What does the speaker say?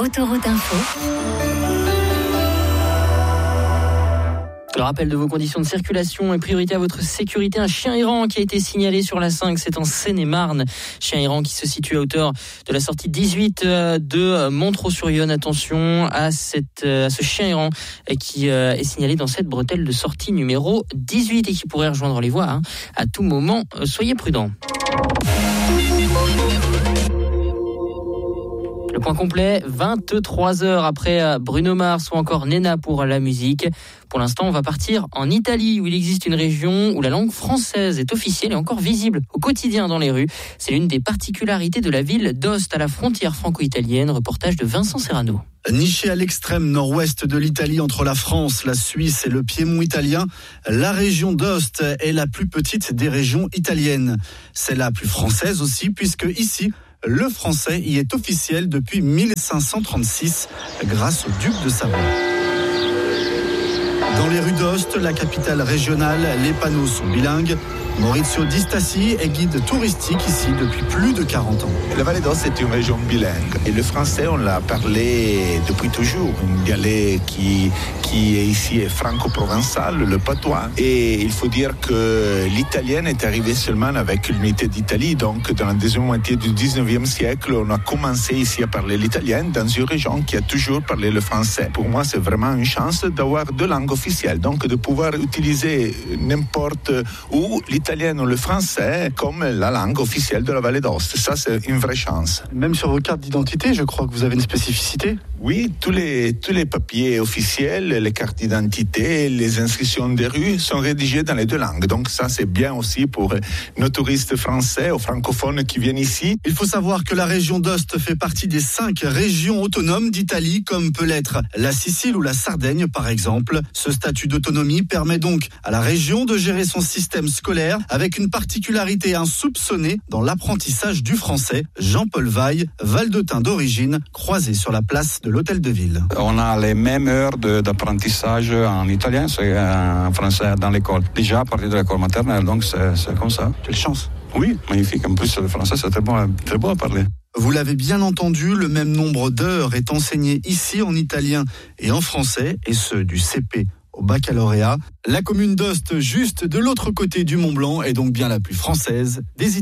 Autoroute Info. Le rappel de vos conditions de circulation et priorité à votre sécurité. Un chien errant qui a été signalé sur la 5, c'est en Seine-et-Marne. Chien errant qui se situe à hauteur de la sortie 18 de Montreux-sur-Yonne. Attention à ce chien errant qui est signalé dans cette bretelle de sortie numéro 18 et qui pourrait rejoindre les voies à tout moment. Soyez prudents. Le point complet, 23 heures après Bruno Mars ou encore Nena pour la musique. Pour l'instant, on va partir en Italie où il existe une région où la langue française est officielle et encore visible au quotidien dans les rues. C'est l'une des particularités de la ville d'Ost à la frontière franco-italienne. Reportage de Vincent Serrano. Nichée à l'extrême nord-ouest de l'Italie, entre la France, la Suisse et le Piémont italien, la région d'Ost est la plus petite des régions italiennes. C'est la plus française aussi, puisque ici, le français y est officiel depuis 1536 grâce au duc de Savoie. Dans les rues d'Ost, la capitale régionale, les panneaux sont bilingues. Maurizio Di Stassi est guide touristique ici depuis plus de 40 ans. La Vallée d'Ost est une région bilingue et le français on l'a parlé depuis toujours. Un dialecte qui est ici est franco-provençal, le patois. Et il faut dire que l'italien est arrivé seulement avec l'unité d'Italie. Donc dans la deuxième moitié du 19e siècle, on a commencé ici à parler l'italien dans une région qui a toujours parlé le français. Pour moi, c'est vraiment une chance d'avoir deux langues officielles, donc de pouvoir utiliser n'importe où l'italien ou le français comme la langue officielle de la Vallée d'Ost. Ça, c'est une vraie chance. Même sur vos cartes d'identité, je crois que vous avez une spécificité. Oui, tous les papiers officiels, les cartes d'identité, les inscriptions des rues sont rédigés dans les deux langues. Donc ça, c'est bien aussi pour nos touristes français ou francophones qui viennent ici. Il faut savoir que la région d'Ost fait partie des 5 régions autonomes d'Italie, comme peut l'être la Sicile ou la Sardaigne, par exemple. Ce statut d'autonomie permet donc à la région de gérer son système scolaire avec une particularité insoupçonnée dans l'apprentissage du français. Jean-Paul Vaille, valdetain d'origine, croisé sur la place de l'Hôtel de Ville. On a les mêmes heures d'apprentissage en italien, c'est en français dans l'école. Déjà à partir de l'école maternelle, donc c'est comme ça. Quelle chance. Oui, magnifique. En plus, le français, c'est très bon à parler. Vous l'avez bien entendu, le même nombre d'heures est enseigné ici en italien et en français, et ce du CP au baccalauréat. La commune d'Ost, juste de l'autre côté du Mont-Blanc, est donc bien la plus française des